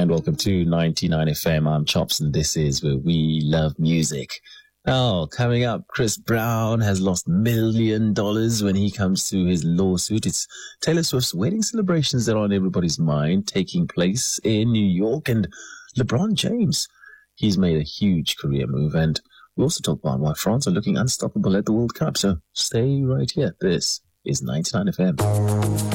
And welcome to 99 FM. I'm Chops, and this is where we love music. Now, coming up, Chris Brown has lost $1 million when he comes to his lawsuit. It's Taylor Swift's wedding celebrations that are on everybody's mind, taking place in New York. And LeBron James, he's made a huge career move. And we also talk about why France are looking unstoppable at the World Cup. So stay right here. This is 99 FM.